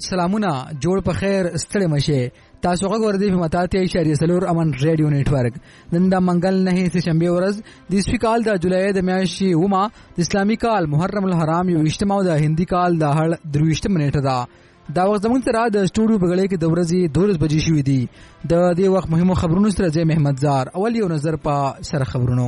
سلامونه جوړ په خیر ستړي مشه تاسو غوړ دی په متاتي اشاریه سلور امن ریډیو نتورک نن د منګل نه سه شنبه ورځ د سپیکال د جولای د میاشتې ومه د اسلامي کال محرم الحرام یو اجتماع د هندي کال د هړ 23 منټه دا وخت زمون سره د سټوډیو بغړې کې د ورځې 12 بجې شوې دي د دې وخت مهمو خبرونو سره زه محمد زار اول یو نظر په سره خبرونو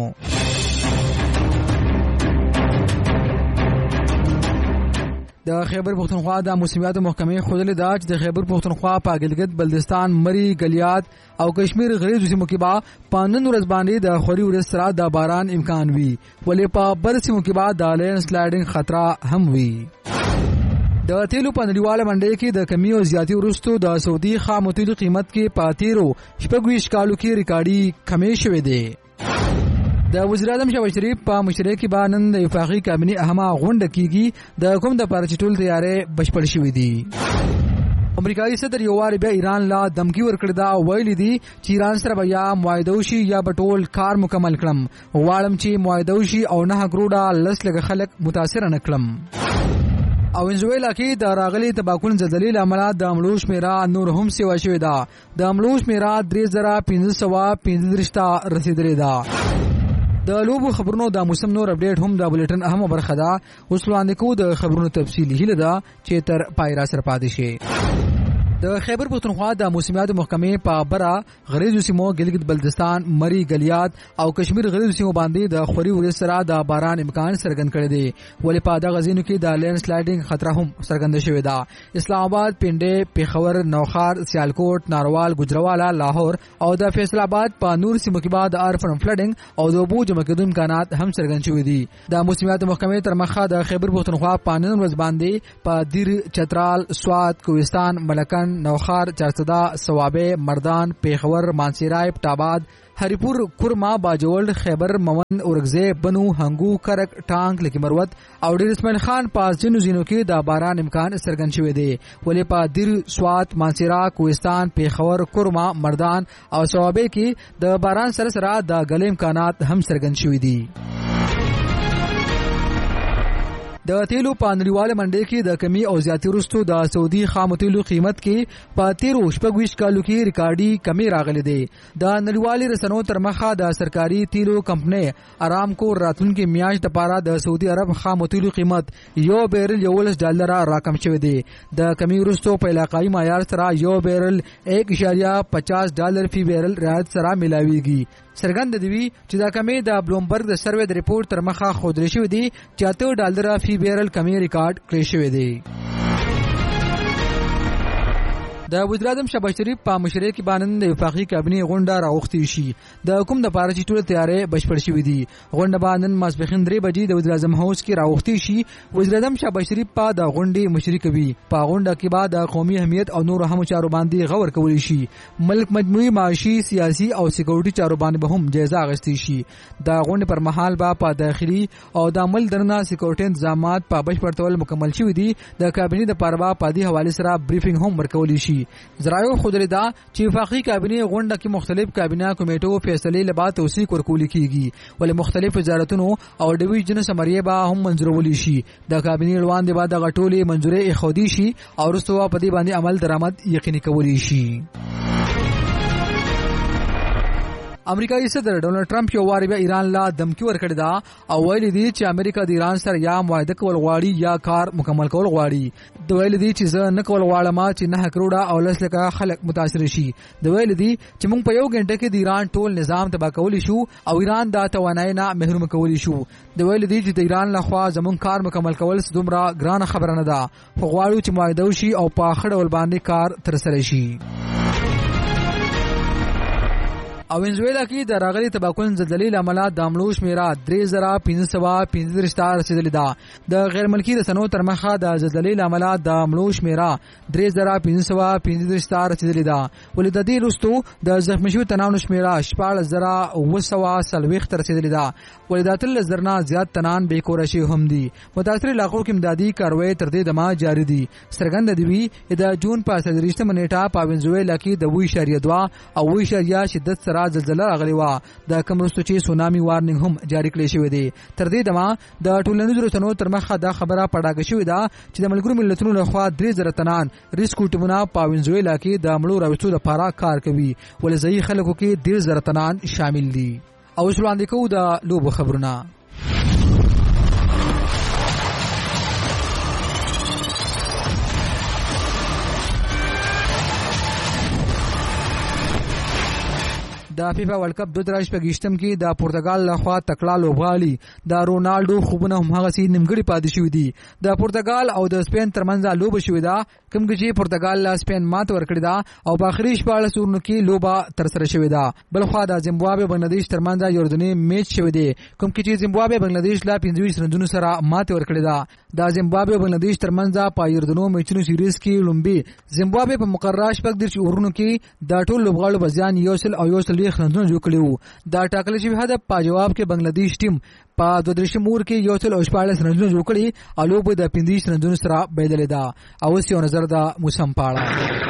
د خیبر پختونخوا د موسمیات محکمې خودلې دا چې د خیبر پختونخوا په ګلګت بلدستان مری گلیات او کشمیر غریزو سیمو کې با پانن ورځ باندې د خوري ورځ سره د باران امکان وي ولې په بر سیمو کې با د لینډ سلایډینګ خطر هم وي د تیلو په نړیواله منډۍ کې د کمی او زیاتی ورستو د سعودي خام تیلو قیمت کې پاتیرو شپږویش کالو کې ریکارډي کمی شوې ده د وزیر اعظم شهباز شریف په مشرۍ کې باندې د وفاقي کابینې اهمه غونډه کیږي د حکومت د پارچټول تیارې بشپړ شوې دي امریکایي صدر یو وار بیا ایران لا دمکی ورکړه دا ویل دي چې ایران سره بیا معاهده وشي یا بټول کار مکمل کړم غواړم چې معاهده وشي او 9 کروڑه لس لګ خلک متاثر نه کړم او انزویلا کې د راغلي تباکون زلزلې لامل د املو شمیره نور هم سیوا شوې ده د املو شمیره 3515 رسیدلې ده د لوبو خبرونو د موسم نور اپډیټ هم د بولټن اهم برخه ده اوس وړاندې کو د خبرونو تفصیلی هله ده چې تر پایرا سره پاتې شي د خیبر پختونخوا د موسمیات محکمې په برا غریزو سیمو ګلګت بلدستان مری گلیات او کشمیر غریزو سیمو باندې د خوري ورځ سره د باران امکان څرګند کړی دی ولې په دغه غزینو کې د لینډ سلایډینګ خطر هم څرګند شوی دی اسلام آباد پنډې پیښور نوخار سیالکوټ ناروال گجراوالا لاهور او د فیصل آباد په نور سیمو کې بعد ارفن فلډینګ او د بو جمع کېدون امکانات هم څرګند شوی دي د موسمیات محکمې تر مخه د خیبر پختونخوا په نن ورځ باندې په دیر چترال سوات کوهستان ملکن نوخار چارسدا سوابه مردان پیښور مانسیرای پټاباد هریپور کورما باجوړ خیبر مون اورګزه بنو هنګو کرک ټانک لکی مروت او ډیر اسماعیل خان پاس جنو زینو کې د باران امکان څرګند شوی دی ولې په دیر سوات مانسیرا کوهستان پیښور کورما مردان او سوابه کې د باران سره سره د غلې امکانات هم څرګند شوی دي د تیلو په نړیواله منډۍ کې د کمی او زیاتی ورستو د سعودي خام تیلو قیمت کې په 13 کالو کې ریکارډي کمی راغلي دی د نړیوالي رسنو تر مخه د سرکاري تیلو کمپنۍ ارامکو راتلونکي میاشت لپاره د سعودي عرب خام تیلو قیمت یو بیرل $11 راکم شوی دی د کمی ورستو په علاقائی معیار سره یو بیرل $1.50 فی بیرل رعایت سره ملاویږي څرګند دی چې دا کمی د بلومبرګ د سروې د ریپورت تر مخه خودري شوی دی چې $8 فی بیرل کمی ریکارډ کړی شوی دی د وزیر اعظم شهباز شریف په مشرۍ کې باندې د وفاقي کابینې غونډه راوختي شي د حکومت د پارچټول تیارې بشپړ شوې دي غونډه باندې ماسپخین 3 بجې د وزیر اعظم هاوس کې راوختي شي وزیر اعظم شهباز شریف په د غونډې مشري کوي په غونډه کې بعد د قومي اهمیت او نور اهم چارو باندې غور کولی شي ملک مجموعي معاشي سیاسي او سکیورټي چارو باندې به هم جایزه اخیستي شي د غونډې پر مهال په داخلي او د عمل درنه سکیورټي تنظیمات په بشپړ ډول مکمل شوي دي د کابینې د پروا په دې حواله سره بریفینګ هم ورکول شي زرایو خودلی دا چې وفاقي کابینې غونډه کې مختلف کابینه کمیټو فیصلې لبا توثیق ورکول کیږي ولې مختلف وزارتونو او ډیویژن سمریه به هم منظورول شي د کابینې روان دی بعد غټولې منظورې اخودي شي او رسو په دې باندې عمل درآمد یقیني کولی شي امریکایي صدر ډونالد ټرمپ یو وار بیا ایران لا دمکی ورکړی دا او ویل دي چې امریکا د ایران سره یا معاهده کول غواړي یا کار مکمل کول غواړي د ویل دي چې زه نه کول غواړم چې 9 کروڑه او لس لکه خلک متاثر شي د ویل دي چې موږ په یو غنټه کې د ایران ټول نظام تباہ کولی شو او ایران د توانایي نه محروم کولی شو د ویل دي چې د ایران لخوا زموږ کار مکمل کول دومره ګران خبره نه ده خو غواړو چې معاهده وشي او په خړ ول باندې کار تر سره شي او وینزویلا کې د راغلي تباکون زلزلې لامل د املو شمیره 3515 رسیدلې ده د غیر ملکي رسنو تر مخه د زلزلې لامل د املو شمیره 3515 رسیدلې ده ولې د دې وروسته د زخمی شویو تنانو شمیره 14940 رسیدلې ده ولې د 3000 نه زیات تنان بې کوره شوي هم دي متاثر علاقو کې امدادي کاروایی تر دې دمه جاری دي څرګنده دی د جون په 23 نیټه په وینزویلا کې د 2.2 او 2.0 شدت سره زلزلہ راغلی و د کوم وروسته چې سونامي وارنینګ هم جاری کړی شوی دی. تر دې دمه د ټولنیزو رسنیو تر مخه دا خبره پړاګه شوې ده چې د ملګرو ملتونو لخوا 3000 تنان ریسکیو ټیمونه په وینزویلا کې د مړو راوستلو لپاره کار کوي ولې ځایي خلکو کې 3000 تنان شامل دي. او وړاندې کوو د لوبو خبرونه. د فیفا ورلد کپ 2028 کې د پرتګال لخوا تکړه لوبغاړي د رونالډو خوبونه هم هغه سي نیمګړي پاتې شوې دي. د پرتګال او د سپین ترمنځ لوب شوې ده کوم چې پرتګال له سپین مات ورکړی ده او په اخري 14 اورونو کې لوبه تر سره شوې ده. بلخوا د زیمبابوې بنگلاديش ترمنځ یو ورځنی میچ شوې دی کوم چې زیمبابوې بنگلاديش لا 25 رنونو سره مات ورکړی ده. د زیمبابوې بنگلاديش ترمنځ په یوردنو میچونو سیریز کې لومبي زیمبابوې په مقرره شپږ درش اورونو کې د ټول لوبغاړو بزیان یوسل او یوسل خندونه جوړ کړیو. دا ټاکل شوی هدف په جواب کې بنگلاديش ټیم په 2 مور کې یو څل او 14 رنونه جوړ کړي او لوبه د 15 رنونو سره بدلې ده. او یو نظر د موسم پاړه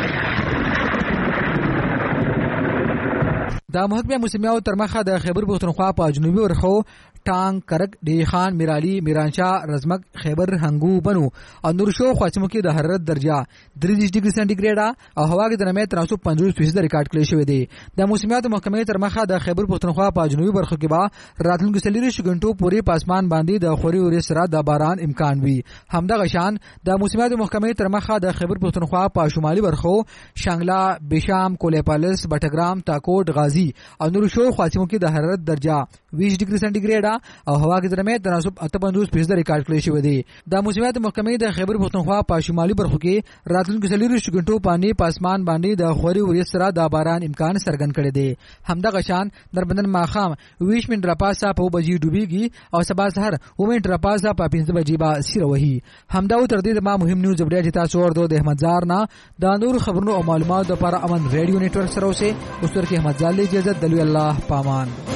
د محکمه موسمیاو تر مخه د خیبر پختونخوا په جنوبي ورخو ټانګ کرک ډی خان میرالی میرانشاه رزمک خیبر هنګو بنو او نورشو خواچمو کې د حرارت درجه 30 ډیګري سانتیګریډ او هوا کې د نمې 350% ریکارډ کړی شوی دی. د موسمیات محکمې تر مخه د خیبر پختونخوا په جنوبي برخو کې به راتلونکو 40 غنټو پورې په اسمان باندې د خوري اوري سره د باران امکان وي. همدغه شان د موسمیات محکمې تر مخه د خیبر پختونخوا په شمالي برخو شانګلا بشام کولیپالس بټګرام تاکوټ غازی او نورشو خواچمو کې د حرارت درجه 20 ډیګري سانتیګریډ او هوا کې د نمې 358% ریکارډ کړی شوی دی. د موسمیات محکمې د خیبر پختونخوا په شمالي برخو کې راتلونکو 40 غنټو باندې په اسمان باندې د خوري اوري سره د باران امکان څرګند کړی دی. همدغه شان دربندن ماخام 20 منټ راپاسه په بجې ډوبېږي او سبا سحر 2 منټ راپاسه په 15 بجې با سیره وهي. همدا تر دې ما مهم نیوز اپډیټ چې تاسو ورته د احمد زار نه د نور خبرونو او معلوماتو لپاره امن ریډیو نتورک سره اوسه اوس ورکه احمد زال اجازه دلوي الله پامان.